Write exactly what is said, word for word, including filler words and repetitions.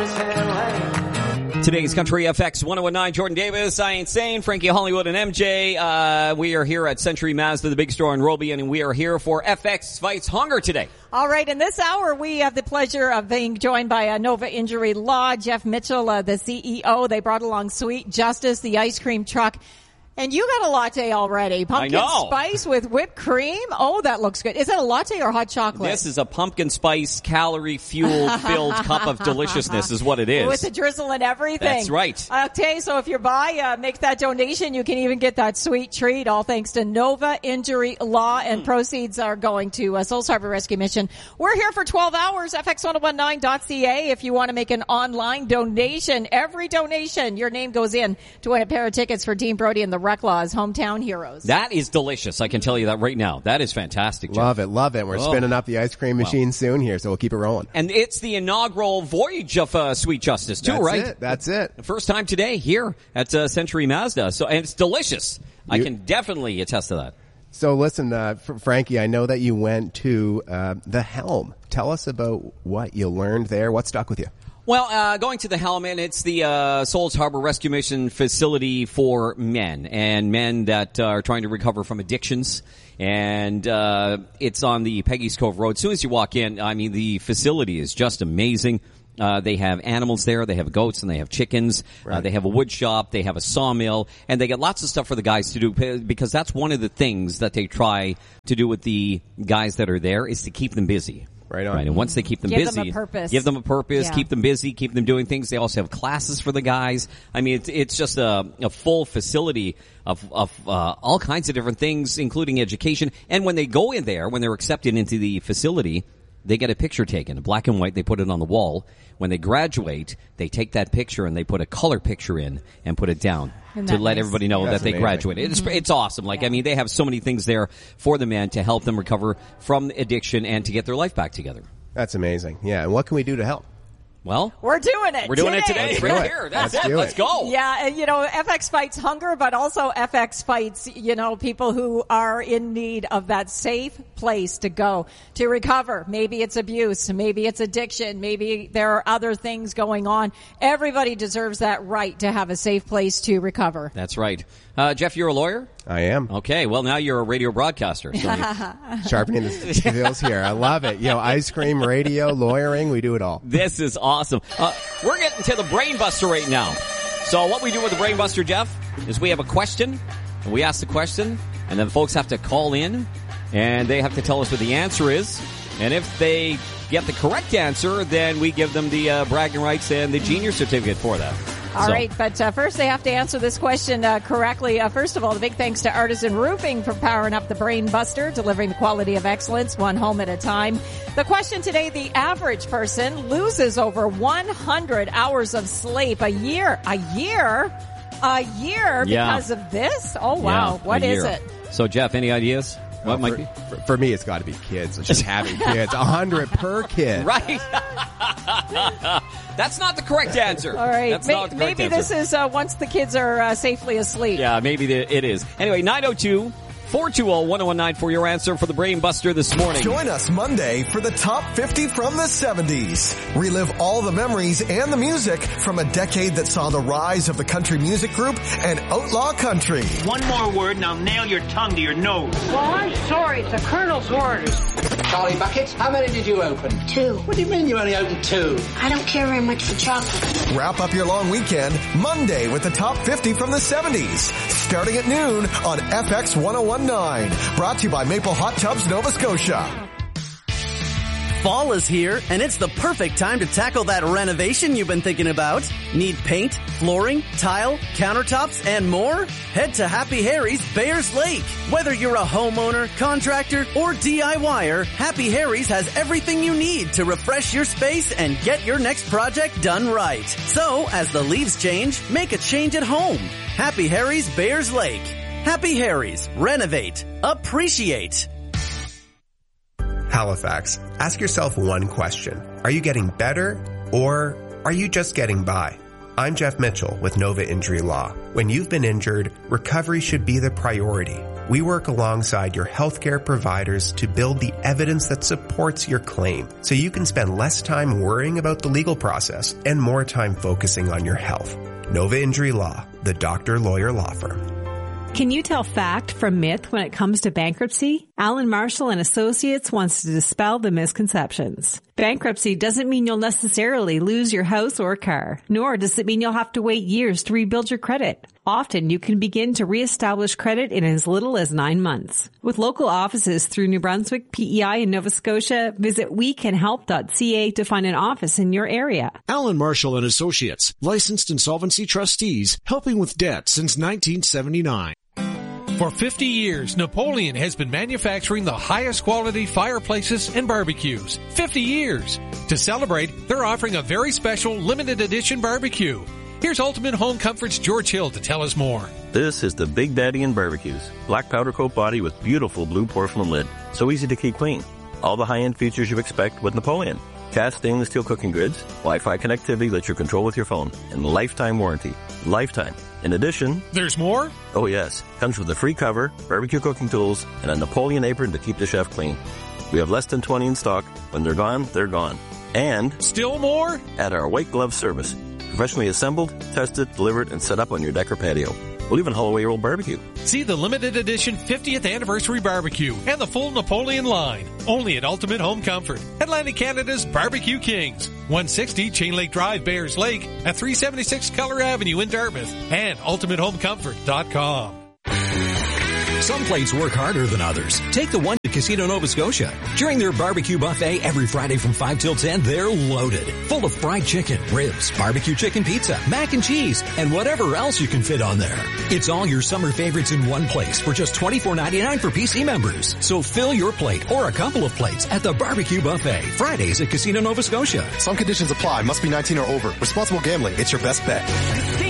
Today's Country F X one oh one nine, Jordan Davis, I Ain't Sane, Frankie Hollywood, and M J. Uh, we are here at Century Mazda, the big store in Roby, and we are here for F X Fights Hunger today. All right, in this hour, we have the pleasure of being joined by uh, Nova Injury Law, Jeff Mitchell, uh, the C E O. They brought along Sweet Justice, the ice cream truck. And you got a latte already. Pumpkin spice with whipped cream. Oh, that looks good. Is that a latte or hot chocolate? This is a pumpkin spice, calorie-fueled, filled cup of deliciousness is what it is. With the drizzle and everything. That's right. Okay, so if you buy, uh, make that donation, you can even get that sweet treat, all thanks to Nova Injury Law, and mm. proceeds are going to uh, Souls Harbor Rescue Mission. We're here for twelve hours, F X ten nineteen dot C A. If you want to make an online donation, every donation, your name goes in to win a pair of tickets for Dean Brody and the Reclaws Hometown Heroes. That is delicious. I can tell you that right now. That is fantastic, Jeff. Love it, love it. We're oh. spinning up the ice cream machine wow. soon here, so we'll keep it rolling. And it's the inaugural voyage of uh, Sweet Justice, too, That's right? It. That's it. The first time today here at uh, Century Mazda. So, and it's delicious. You, I can definitely attest to that. So listen, uh, Frankie, I know that you went to uh, the Helm. Tell us about what you learned there. What stuck with you? Well, uh, going to the Helm, and it's the uh, Souls Harbor Rescue Mission facility for men, and men that uh, are trying to recover from addictions. And uh, it's on the Peggy's Cove Road. As soon as you walk in, I mean, the facility is just amazing. Uh, they have animals there. They have goats and they have chickens. Right. Uh, they have a wood shop. They have a sawmill. And they get lots of stuff for the guys to do, because that's one of the things that they try to do with the guys that are there, is to keep them busy. Right on. Right. And once they keep them give busy, them a purpose. give them a purpose, yeah. keep them busy, keep them doing things. They also have classes for the guys. I mean, it's, it's just a, a full facility of, of uh, all kinds of different things, including education. And when they go in there, when they're accepted into the facility, they get a picture taken, black and white. They put it on the wall. When they graduate, they take that picture and they put a color picture in and put it down to let nice? everybody know That's that they amazing. graduated. It's, it's awesome. Like, yeah. I mean, they have so many things there for the men to help them recover from addiction and to get their life back together. That's amazing. Yeah. And what can we do to help? Well, we're doing it. We're doing today. it today. Right here. That's Let's it. it. Let's go. Yeah, and you know, F X fights hunger, but also F X fights, you know, people who are in need of that safe place to go to recover. Maybe it's abuse, maybe it's addiction, maybe there are other things going on. Everybody deserves that right to have a safe place to recover. That's right. Uh, Jeff, you're a lawyer? I am. Okay, well, now you're a radio broadcaster. So sharpening the skills here. I love it. You know, ice cream, radio, lawyering, we do it all. This is awesome. Uh, we're getting to the Brain Buster right now. So what we do with the Brain Buster, Jeff, is we have a question, and we ask the question, and then folks have to call in, and they have to tell us what the answer is. And if they get the correct answer, then we give them the uh, bragging rights and the genius certificate for that. All so. right, but uh, first they have to answer this question uh, correctly. Uh, first of all, the big thanks to Artisan Roofing for powering up the Brain Buster, delivering the quality of excellence one home at a time. The question today, the average person loses over one hundred hours of sleep a year. A year? A year yeah. because of this? Oh, wow. Yeah, what is year. it? So, Jeff, any ideas? What oh, might for, be? For, for me, it's got to be kids. It's just having kids. A hundred per kid. Right. That's not the correct answer. All right. That's May, not the correct maybe answer. this is uh, once the kids are uh, safely asleep. Yeah, maybe the, it is. Anyway, nine oh two, four two zero, one oh one nine for your answer for the Brain Buster this morning. Join us Monday for the Top fifty from the seventies. Relive all the memories and the music from a decade that saw the rise of the country music group and outlaw country. One more word and I'll nail your tongue to your nose. Well, I'm sorry. It's the Colonel's orders. Charlie Bucket, how many did you open? Two. What do you mean you only opened two? I don't care very much for chocolate. Wrap up your long weekend Monday with the Top fifty from the seventies. Starting at noon on F X ten nineteen. Brought to you by Maple Hot Tubs, Nova Scotia. Fall is here, and it's the perfect time to tackle that renovation you've been thinking about. Need paint, flooring, tile, countertops, and more? Head to Happy Harry's Bayers Lake. Whether you're a homeowner, contractor, or DIYer, Happy Harry's has everything you need to refresh your space and get your next project done right. So, as the leaves change, make a change at home. Happy Harry's Bayers Lake. Happy Harry's. Renovate. Appreciate. Halifax, ask yourself one question. Are you getting better or are you just getting by? I'm Jeff Mitchell with Nova Injury Law. When you've been injured, recovery should be the priority. We work alongside your healthcare providers to build the evidence that supports your claim, so you can spend less time worrying about the legal process and more time focusing on your health. Nova Injury Law, the doctor lawyer law firm. Can you tell fact from myth when it comes to bankruptcy? Alan Marshall and Associates wants to dispel the misconceptions. Bankruptcy doesn't mean you'll necessarily lose your house or car, nor does it mean you'll have to wait years to rebuild your credit. Often you can begin to reestablish credit in as little as nine months. With local offices through New Brunswick, P E I, and Nova Scotia, visit we can help dot c a to find an office in your area. Alan Marshall and Associates, licensed insolvency trustees, helping with debt since nineteen seventy-nine. For fifty years, Napoleon has been manufacturing the highest quality fireplaces and barbecues. fifty years. To celebrate, they're offering a very special limited edition barbecue. Here's Ultimate Home Comfort's George Hill to tell us more. This is the Big Daddy in Barbecues. Black powder coat body with beautiful blue porcelain lid. So easy to keep clean. All the high-end features you expect with Napoleon. Cast stainless steel cooking grids, Wi-Fi connectivity lets you control with your phone, and lifetime warranty. Lifetime. In addition... There's more? Oh yes. Comes with a free cover, barbecue cooking tools, and a Napoleon apron to keep the chef clean. We have less than twenty in stock. When they're gone, they're gone. And... Still more? At our white glove service. Professionally assembled, tested, delivered, and set up on your deck or patio. We'll even haul away your old barbecue. See the limited edition fiftieth anniversary barbecue and the full Napoleon line. Only at Ultimate Home Comfort. Atlantic Canada's Barbecue Kings. one sixty Chain Lake Drive, Bayers Lake, at three seventy-six Keller Avenue in Dartmouth, and ultimate home comfort dot com. Some plates work harder than others. Take the one to Casino Nova Scotia. During their barbecue buffet every Friday from five till ten, they're loaded. Full of fried chicken, ribs, barbecue chicken pizza, mac and cheese, and whatever else you can fit on there. It's all your summer favorites in one place for just twenty-four ninety-nine for P C members. So fill your plate or a couple of plates at the barbecue buffet. Fridays at Casino Nova Scotia. Some conditions apply. Must be nineteen or over. Responsible gambling. It's your best bet.